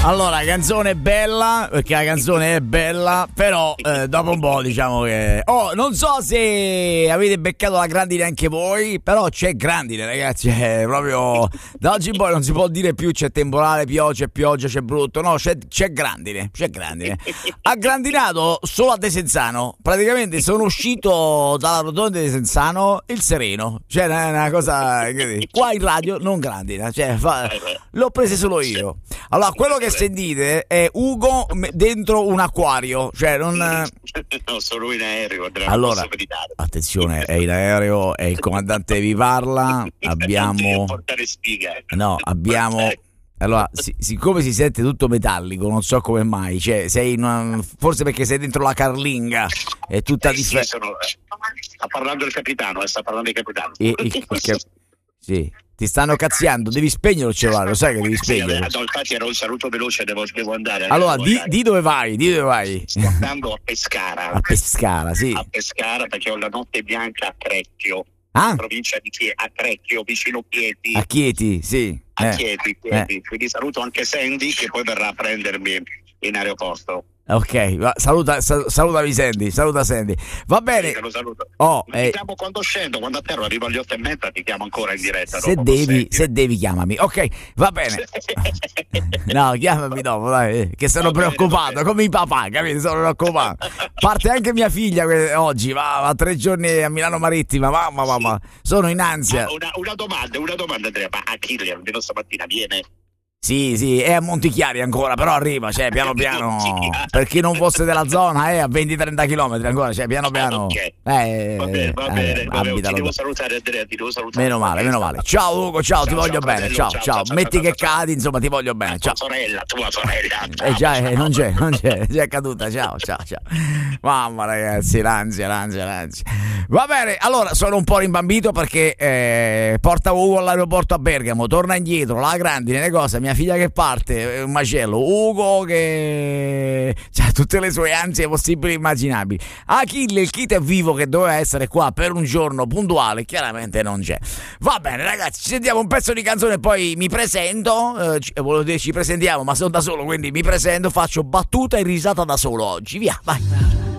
Allora, la canzone è bella, perché la canzone è bella, però dopo un po' diciamo che... Oh, non so se avete beccato la grandine anche voi, però c'è grandine, ragazzi, è proprio... Da oggi in poi non si può dire più c'è temporale, pioggia, c'è brutto, no, c'è grandine. Ha grandinato solo a Desenzano, praticamente sono uscito dalla rotonda di Desenzano il sereno, cioè una cosa... Qua in radio non grandina, cioè l'ho preso solo io. Allora, quello che sentite è Ugo dentro un acquario, cioè non... No, sono in aereo. Allora, attenzione, è in aereo, è il comandante vi parla, abbiamo... No, abbiamo... Allora, siccome si sente tutto metallico, non so come mai, cioè sei in una... forse perché sei dentro la carlinga, è tutta differente. Sta parlando il capitano, sta parlando il capitano. Sì. Ti stanno cazziando, devi spegnere il cellulare, lo sai che devi spegnere. No, infatti era un saluto veloce, devo andare. Allora, di dove vai? Sto andando a Pescara. A Pescara, sì. A Pescara perché ho la notte bianca a Crecchio, in provincia di Chieti, a Crecchio, vicino Chieti. A Chieti, sì. A Chieti. Quindi saluto anche Sandy che poi verrà a prendermi in aeroporto. Ok, saluta Sandy. Va bene. Sì, te lo saluto. Ti chiamo quando scendo, quando atterro, arrivo alle 8:30, ti chiamo ancora in diretta. Se devi chiamami. Ok, va bene. No, chiamami dopo, dai, che sono preoccupato, bene. Come i papà, capito? Sono preoccupato. Parte anche mia figlia oggi, va a 3 giorni a Milano Marittima, mamma, sono in ansia. Una domanda, Andrea, ma Achille almeno stamattina viene? Sì, è a Montichiari ancora, però arriva, cioè piano per chi non fosse della zona è a 20-30 km ancora, cioè piano. Okay. Va bene. Ti devo salutare, Andrea, Meno male. Ciao Ugo, ciao, ti voglio bene, ciao. Metti che cadi, insomma, ti voglio bene, ciao. Tua sorella. Non c'è, è caduta, ciao. Mamma ragazzi, l'ansia. Va bene, allora sono un po' rimbambito perché porta Ugo all'aeroporto a Bergamo, torna indietro, la grandine, le cose, mia figlia che parte, un macello, Ugo che c'ha tutte le sue ansie possibili e immaginabili. Achille, il kit è vivo che doveva essere qua per un giorno puntuale, chiaramente non c'è. Va bene ragazzi, ci sentiamo un pezzo di canzone e poi mi presento, volevo dire ci presentiamo ma sono da solo, quindi mi presento, faccio battuta e risata da solo oggi, via, vai.